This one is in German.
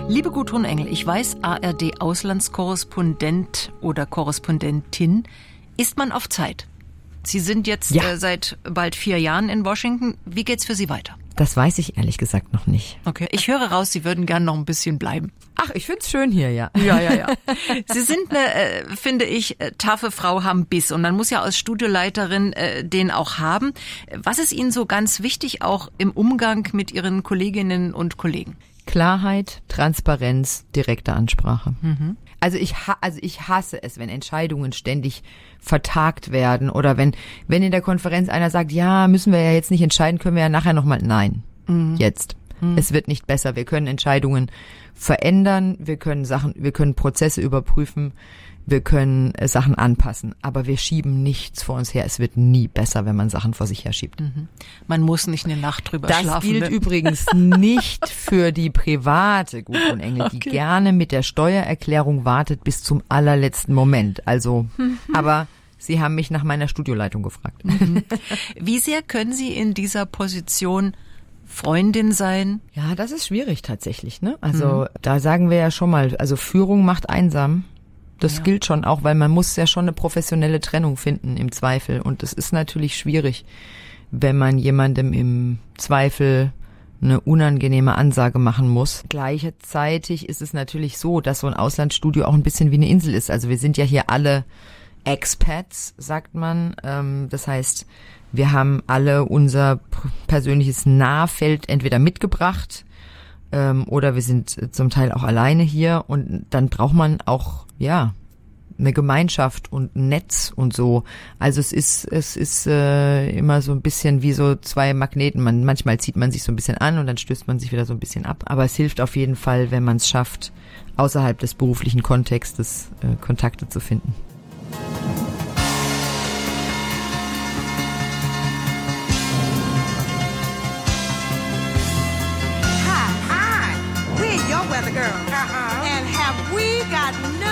Liebe Gudrun Engel, ich weiß, ARD-Auslandskorrespondent oder Korrespondentin ist man auf Zeit. Sie sind jetzt seit bald 4 Jahren in Washington. Wie geht's für Sie weiter? Das weiß ich ehrlich gesagt noch nicht. Okay, ich höre raus, Sie würden gern noch ein bisschen bleiben. Ach, ich find's schön hier, ja. Ja. Sie sind eine, finde ich, taffe Frau, haben Biss. Und man muss ja als Studioleiterin den auch haben. Was ist Ihnen so ganz wichtig, auch im Umgang mit Ihren Kolleginnen und Kollegen? Klarheit, Transparenz, direkte Ansprache. Mhm. Also ich hasse es, wenn Entscheidungen ständig vertagt werden oder wenn in der Konferenz einer sagt, ja, müssen wir ja jetzt nicht entscheiden, können wir ja nachher nochmal, nein, jetzt. Es wird nicht besser. Wir können Entscheidungen verändern, wir können Prozesse überprüfen, wir können Sachen anpassen, aber wir schieben nichts vor uns her. Es wird nie besser, wenn man Sachen vor sich her schiebt. Man muss nicht eine Nacht drüber schlafen. Das gilt übrigens nicht für die private Gudrun Engel, die gerne mit der Steuererklärung wartet bis zum allerletzten Moment. Also, aber Sie haben mich nach meiner Studioleitung gefragt. Wie sehr können Sie in dieser Position Freundin sein? Ja, das ist schwierig tatsächlich, ne? Also, da sagen wir ja schon mal, also Führung macht einsam. Das gilt schon auch, weil man muss ja schon eine professionelle Trennung finden im Zweifel. Und es ist natürlich schwierig, wenn man jemandem im Zweifel eine unangenehme Ansage machen muss. Gleichzeitig ist es natürlich so, dass so ein Auslandsstudio auch ein bisschen wie eine Insel ist. Also wir sind ja hier alle Expats, sagt man. Das heißt, wir haben alle unser persönliches Nahfeld entweder mitgebracht oder wir sind zum Teil auch alleine hier. Und dann braucht man auch eine Gemeinschaft und ein Netz und so. Also es ist immer so ein bisschen wie so 2 Magneten. Manchmal zieht man sich so ein bisschen an und dann stößt man sich wieder so ein bisschen ab. Aber es hilft auf jeden Fall, wenn man es schafft, außerhalb des beruflichen Kontextes Kontakte zu finden. Hi, we're your weather girls. And have we got